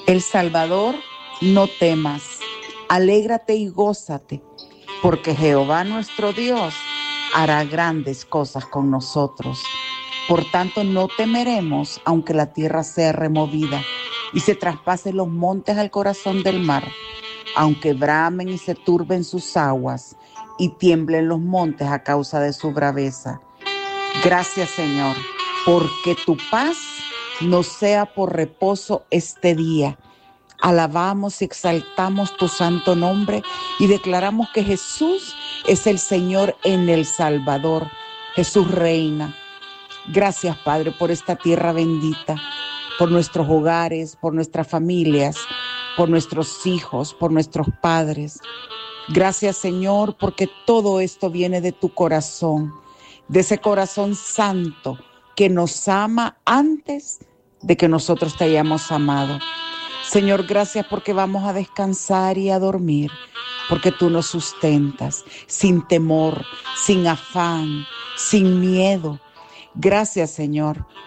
El Salvador, no temas, alégrate y gózate, porque Jehová nuestro Dios hará grandes cosas con nosotros. Por tanto, no temeremos, aunque la tierra sea removida y se traspasen los montes al corazón del mar, aunque bramen y se turben sus aguas y tiemblen los montes a causa de su braveza. Gracias, Señor, porque tu paz nos sea por reposo este día. Alabamos y exaltamos tu santo nombre y declaramos que Jesús es el Señor en El Salvador. Jesús reina. Gracias, Padre, por esta tierra bendita, por nuestros hogares, por nuestras familias, por nuestros hijos, por nuestros padres. Gracias, Señor, porque todo esto viene de tu corazón, de ese corazón santo que nos ama antes de que nosotros te hayamos amado. Señor, gracias porque vamos a descansar y a dormir, porque tú nos sustentas sin temor, sin afán, sin miedo. Gracias, Señor,